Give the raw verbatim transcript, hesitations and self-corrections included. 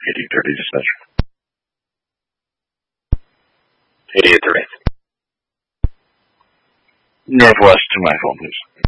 eighty thirty dispatcher. eighty-eight thirty. Northwest to my phone, please.